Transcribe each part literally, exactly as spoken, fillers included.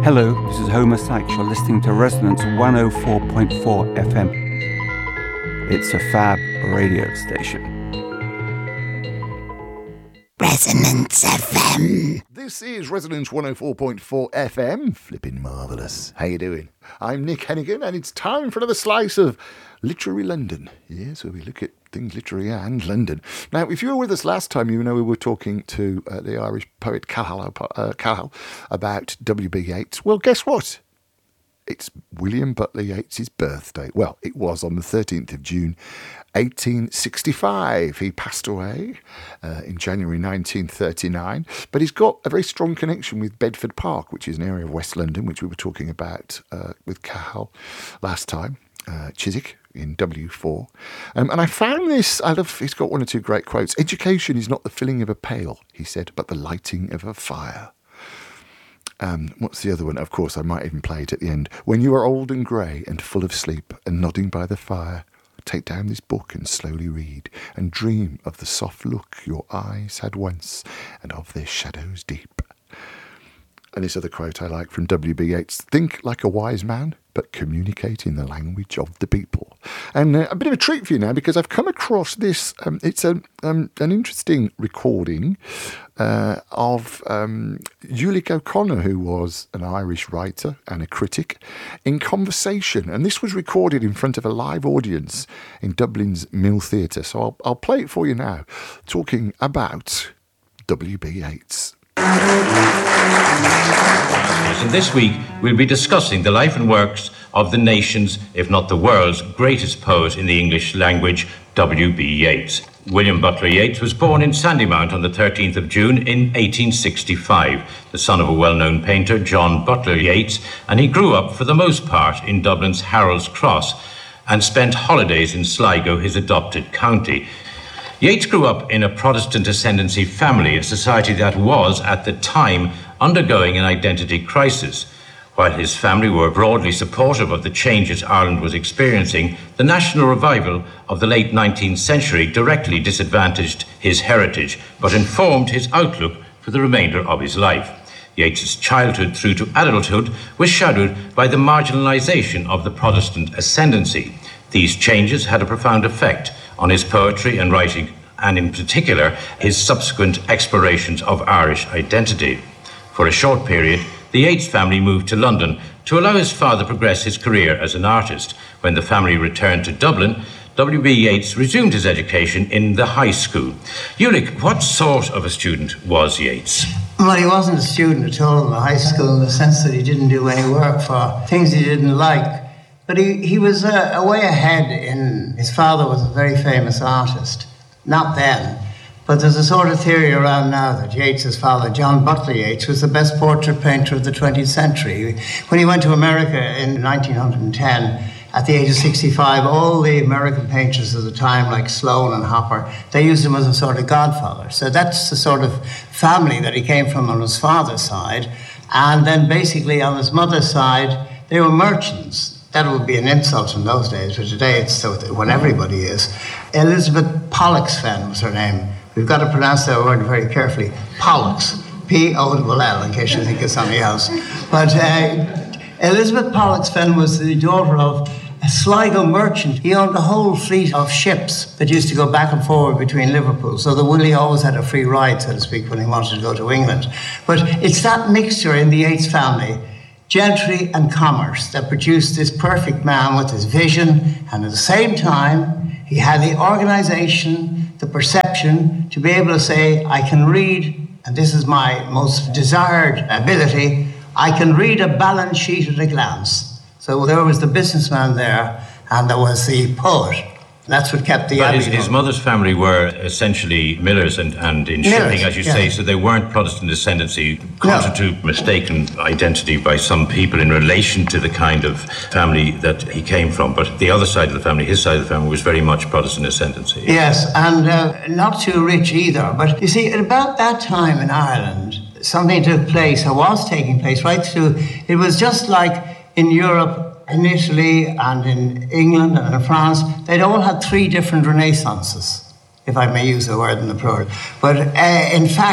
Hello, this is Homer Sykes. You're listening to Resonance one oh four point four F M. It's a fab radio station. Resonance F M. This is Resonance one oh four point four F M. Flipping marvellous. How you doing? I'm Nick Hennigan, and it's time for another slice of Literary London. Yes, where we look at things literary and London. Now, if you were with us last time, you know we were talking to uh, the Irish poet Cathal, uh, Cathal about W B Yeats. Well, guess what? It's William Butler Yeats' birthday. Well, it was on the thirteenth of June, eighteen sixty-five. He passed away uh, in January nineteen thirty-nine, but he's got a very strong connection with Bedford Park, which is an area of West London, which we were talking about uh, with Cathal last time, uh, Chiswick in W four. Um, and I found this, I love, he's got one or two great quotes. Education is not the filling of a pail, he said, but the lighting of a fire. Um, what's the other one? Of course, I might even play it at the end. When you are old and grey and full of sleep and nodding by the fire, take down this book and slowly read and dream of the soft look your eyes had once and of their shadows deep. And this other quote I like from W B Yeats: think like a wise man, but communicate in the language of the people. And uh, a bit of a treat for you now, because I've come across this, um, it's a, um, an interesting recording uh, of um, Ulick O'Connor, who was an Irish writer and a critic, in conversation. And this was recorded in front of a live audience in Dublin's Mill Theatre. So I'll, I'll play it for you now, talking about W B Yeats. And this week we'll be discussing the life and works of the nation's, if not the world's, greatest poet in the English language, W B Yeats. William Butler Yeats was born in Sandymount on the thirteenth of June in eighteen sixty-five, the son of a well-known painter, John Butler Yeats, and he grew up for the most part in Dublin's Harold's Cross and spent holidays in Sligo, his adopted county. Yeats grew up in a Protestant ascendancy family, a society that was, at the time, undergoing an identity crisis. While his family were broadly supportive of the changes Ireland was experiencing, the national revival of the late nineteenth century directly disadvantaged his heritage, but informed his outlook for the remainder of his life. Yeats's childhood through to adulthood was shadowed by the marginalisation of the Protestant ascendancy. These changes had a profound effect on his poetry and writing, and in particular, his subsequent explorations of Irish identity. For a short period, the Yeats family moved to London to allow his father to progress his career as an artist. When the family returned to Dublin, W B Yeats resumed his education in the high school. Ulick, what sort of a student was Yeats? Well, he wasn't a student at all in the high school, in the sense that he didn't do any work for things he didn't like. But he, he was uh, a way ahead in... His father was a very famous artist. Not then. But there's a sort of theory around now that Yeats's father, John Butler Yeats, was the best portrait painter of the twentieth century. When he went to America in nineteen ten, at the age of sixty-five, all the American painters of the time, like Sloane and Hopper, they used him as a sort of godfather. So that's the sort of family that he came from on his father's side. And then basically on his mother's side, they were merchants. That would be an insult in those days, but today it's so when everybody is. Elizabeth Pollexfen was her name. We've got to pronounce that word very carefully. Pollux. P O L L, in case you think it's something else. But uh, Elizabeth Pollexfen was the daughter of a Sligo merchant. He owned a whole fleet of ships that used to go back and forward between Liverpool, so that Willie always had a free ride, so to speak, when he wanted to go to England. But it's that mixture in the Yeats family, gentry and commerce, that produced this perfect man with his vision, and at the same time, he had the organisation, the perception to be able to say, I can read, and this is my most desired ability, I can read a balance sheet at a glance. So there was the businessman there, and there was the poet. That's what kept the But his, abbey his going. mother's family were essentially millers and, and in Millers, shipping, as you yeah. say, so they weren't Protestant ascendancy, contrary to mistaken identity by some people in relation to the kind of family that he came from. But the other side of the family, his side of the family, was very much Protestant ascendancy. Yes, and uh, not too rich either. But you see, at about that time in Ireland, something took place, or was taking place, right through. It was just like in Europe, in Italy and in England and in France, they'd all had three different renaissances, if I may use the word in the plural. But uh, in fact,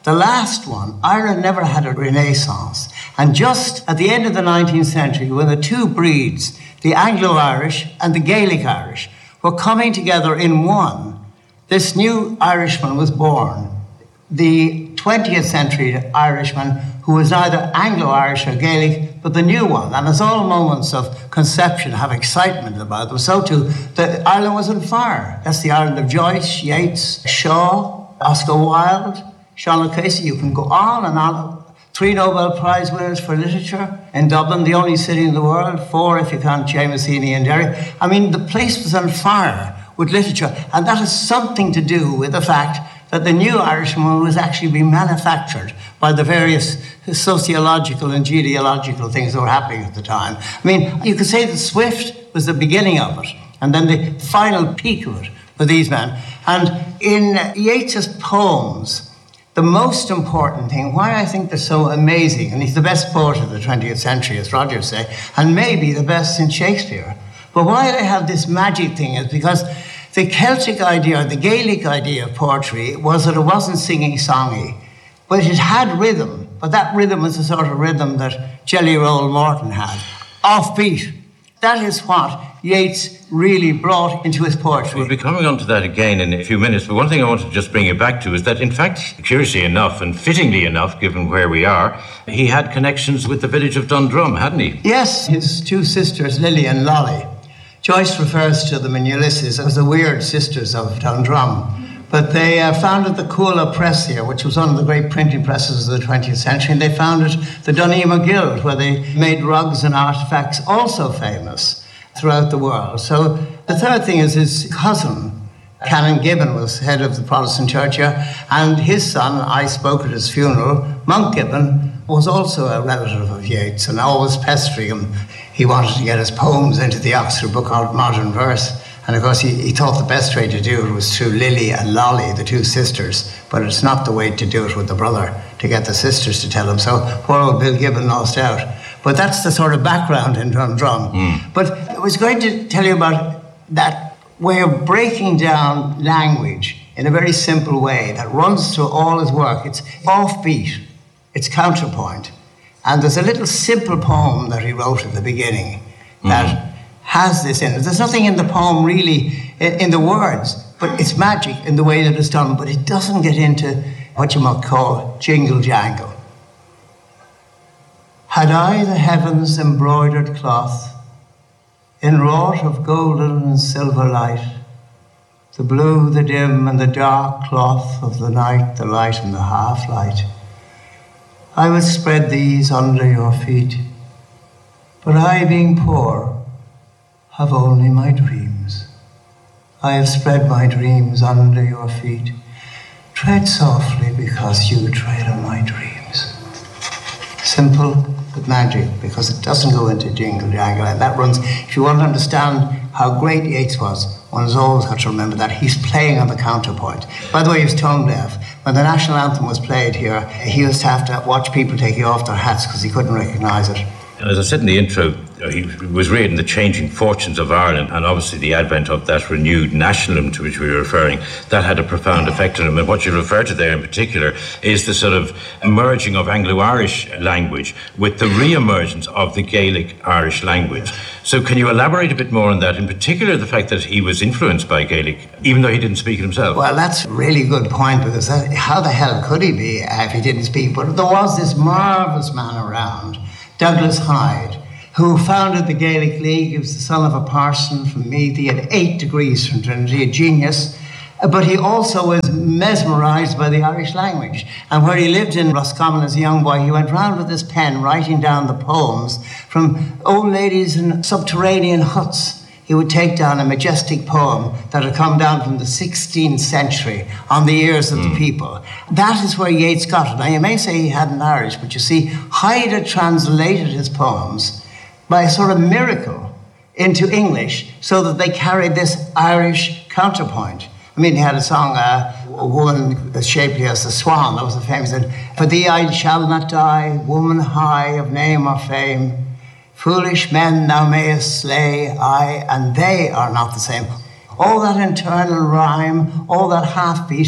The last one, Ireland never had a renaissance. And just at the end of the nineteenth century, when the two breeds, the Anglo-Irish and the Gaelic Irish, were coming together in one, this new Irishman was born. The twentieth century Irishman who was neither Anglo-Irish or Gaelic, but the new one. And as all moments of conception have excitement about them, so too, the Ireland was on fire. That's the Ireland of Joyce, Yeats, Shaw, Oscar Wilde, Sean O'Casey. You can go on and on. Three Nobel Prize winners for literature in Dublin, the only city in the world. Four, if you count Seamus Heaney and Derry. I mean, the place was on fire with literature. And that has something to do with the fact that the new Irishman was actually being manufactured by the various sociological and genealogical things that were happening at the time. I mean, you could say that Swift was the beginning of it, and then the final peak of it for these men. And in Yeats's poems, the most important thing, why I think they're so amazing, and he's the best poet of the twentieth century, as Roger say, and maybe the best in Shakespeare. But why they have this magic thing is because the Celtic idea, the Gaelic idea of poetry was that it wasn't singing songy, but it had rhythm. But that rhythm was the sort of rhythm that Jelly Roll Morton had, offbeat. That is what Yeats really brought into his poetry. We'll be coming on to that again in a few minutes, but one thing I want to just bring you back to is that, in fact, curiously enough and fittingly enough, given where we are, he had connections with the village of Dundrum, hadn't he? Yes, his two sisters, Lily and Lolly. Joyce refers to them in Ulysses as the weird sisters of Dundrum. But they uh, founded the Cuala Press here, which was one of the great printing presses of the twentieth century, and they founded the Doneema Guild, where they made rugs and artifacts also famous throughout the world. So the third thing is his cousin, Canon Gibbon, was head of the Protestant church here, and his son, I spoke at his funeral, Monk Gibbon, was also a relative of Yeats, and always pestering him. He wanted to get his poems into the Oxford Book of Modern Verse. And of course, he, he thought the best way to do it was through Lily and Lolly, the two sisters. But it's not the way to do it with the brother, to get the sisters to tell him. So poor old Bill Gibbon lost out. But that's the sort of background in Dundrum. Mm. But I was going to tell you about that way of breaking down language in a very simple way that runs through all his work. It's offbeat, it's counterpoint. And there's a little simple poem that he wrote at the beginning that mm. has this in it. There's nothing in the poem really in, in the words, but it's magic in the way that it's done, but it doesn't get into what you might call jingle jangle. Had I the heavens embroidered cloth, enwrought of golden and silver light, the blue, the dim, and the dark cloth of the night, the light and the half-light, I would spread these under your feet, but I, being poor, have only my dreams. I have spread my dreams under your feet. Tread softly, because you tread on my dreams. Simple, but magic, because it doesn't go into jingle jangle, and that runs. If you want to understand how great Yeats was, one has always got to remember that he's playing on the counterpoint. By the way, he was tone deaf. When the national anthem was played here, he used to have to watch people taking off their hats because he couldn't recognise it. As I said in the intro, he was reading the changing fortunes of Ireland, and obviously the advent of that renewed nationalism to which we were referring, that had a profound effect on him. And what you refer to there in particular is the sort of merging of Anglo-Irish language with the re-emergence of the Gaelic Irish language. So can you elaborate a bit more on that, in particular the fact that he was influenced by Gaelic, even though he didn't speak it himself? Well, that's a really good point, because that, how the hell could he be if he didn't speak? But there was this marvellous man around, Douglas Hyde, who founded the Gaelic League. He was the son of a parson from Meath. He had eight degrees from Trinity, a genius. But he also was mesmerised by the Irish language. And where he lived in Roscommon as a young boy, he went round with his pen writing down the poems from old ladies in subterranean huts. He would take down a majestic poem that had come down from the sixteenth century on the ears of mm. the people. That is where Yeats got it. Now, you may say he hadn't Irish, but you see, Hyde had translated his poems by a sort of miracle into English so that they carried this Irish counterpoint. I mean, he had a song, uh, a woman as shapely as the swan, that was the famous one. For thee I shall not die, woman high of name or fame. Foolish men thou mayest slay, I and they are not the same. All that internal rhyme, all that half beat,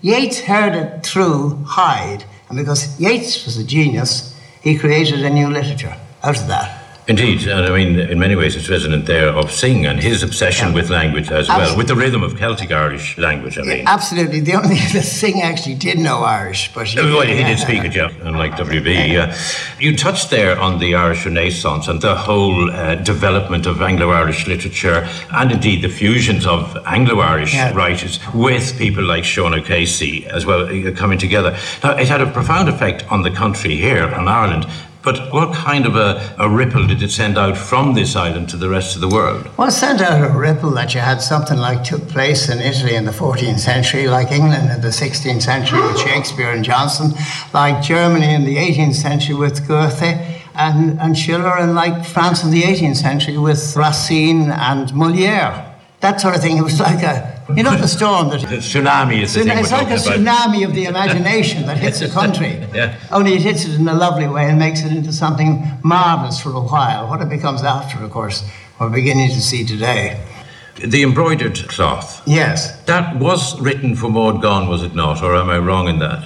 Yeats heard it through Hyde, and because Yeats was a genius, he created a new literature out of that. Indeed, and I mean, in many ways it's resonant there of Synge and his obsession yeah. with language as Absolutely. well, with the rhythm of Celtic Irish language, I mean. Yeah, absolutely. The only thing that Synge actually did know Irish, but he, well, he yeah, did speak it, yeah, unlike W B. Yeah. You touched there on the Irish Renaissance and the whole uh, development of Anglo-Irish literature, and indeed the fusions of Anglo-Irish yeah. writers with people like Sean O'Casey as well uh, coming together. Now, it had a profound effect on the country here, on Ireland. But what kind of a, a ripple did it send out from this island to the rest of the world? Well, it sent out a ripple that you had something like took place in Italy in the fourteenth century, like England in the sixteenth century with Shakespeare and Johnson, like Germany in the eighteenth century with Goethe and, and Schiller, and like France in the eighteenth century with Racine and Molière. That sort of thing. It was like a, you know, the storm that... The tsunami is the tsunami, thing It's like a about. tsunami of the imagination that hits a country. Yeah. Only it hits it in a lovely way and makes it into something marvellous for a while. What it becomes after, of course, we're beginning to see today. The embroidered cloth. Yes. That was written for Maud Gonne, was it not? Or am I wrong in that?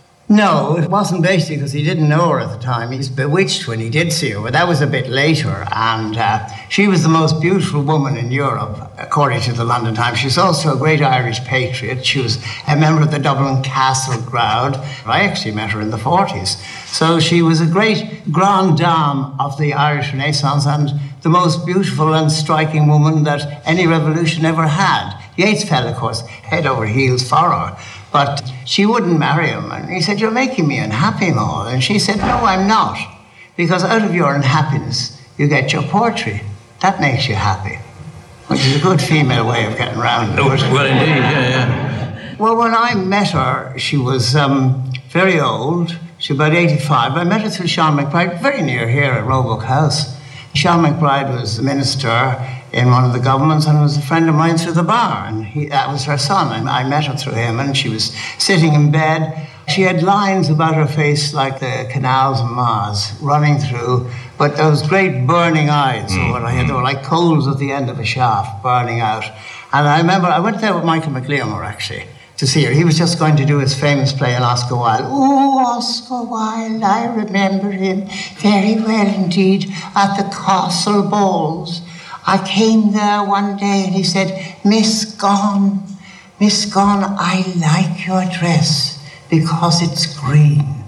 No, it wasn't basically because he didn't know her at the time. He was bewitched when he did see her, but that was a bit later. And uh, she was the most beautiful woman in Europe, according to the London Times. She was also a great Irish patriot. She was a member of the Dublin Castle crowd. I actually met her in the forties. So she was a great grande dame of the Irish Renaissance and the most beautiful and striking woman that any revolution ever had. Yeats fell, of course, head over heels for her. But she wouldn't marry him. And he said, "You're making me unhappy, Maud." And she said, "No, I'm not. Because out of your unhappiness, you get your poetry. That makes you happy." Which is a good female way of getting around it. Oh, well, indeed, yeah, yeah. Well, when I met her, she was um, very old. She was about eighty-five. I met her through Sean McBride, very near here at Roebuck House. Sean McBride was a minister in one of the governments and was a friend of mine through the bar, and he, that was her son. I, I met her through him, and she was sitting in bed. She had lines about her face like the canals of Mars running through, but those great burning eyes, mm. what I had, they were like coals at the end of a shaft burning out. And I remember I went there with Michael McLeomore, actually, to see her. He was just going to do his famous play on Oscar Wilde. Oh, Oscar Wilde, I remember him very well indeed at the Castle balls. I came there one day and he said, "Miss Gonne, Miss Gonne, I like your dress because it's green.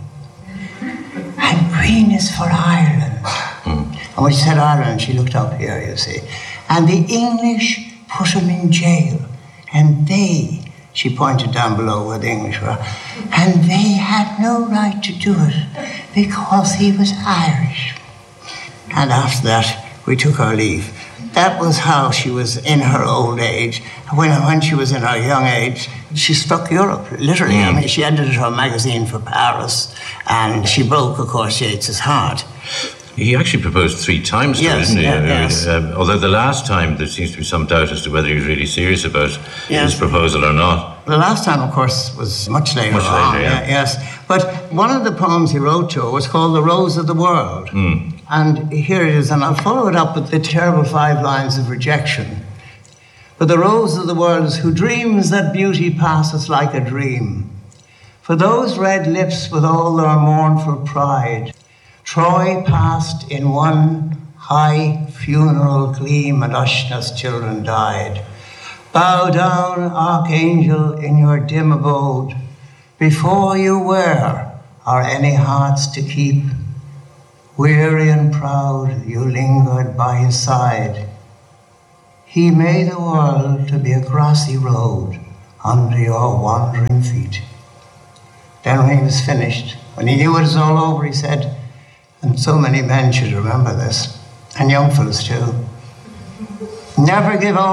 And green is for Ireland." Mm. And when she said Ireland, she looked up here, you see. "And the English put him in jail. And they," she pointed down below where the English were, "and they had no right to do it because he was Irish." And after that, we took our leave. That was how she was in her old age. When, when she was in her young age, she struck Europe, literally. Mm. I mean, she edited her magazine for Paris, and she broke, of course, Yeats's heart. He actually proposed three times to yes, her, didn't he? Yeah, yes. Um, although the last time there seems to be some doubt as to whether he was really serious about yes. his proposal or not. The last time, of course, was much later much on. Later, yeah. Yeah, yes. But one of the poems he wrote to her was called The Rose of the World. Mm. And here it is, and I'll follow it up with the terrible five lines of rejection. "For the rose of the world is who dreams that beauty passeth like a dream. For those red lips with all their mournful pride, Troy passed in one high funeral gleam, and Ushna's children died. Bow down, archangel, in your dim abode, before you were are any hearts to keep. Weary and proud, you lingered by his side. He made the world to be a grassy road under your wandering feet." Then when he was finished, when he knew it was all over, he said, and so many men should remember this, and young fellas too, "Never give all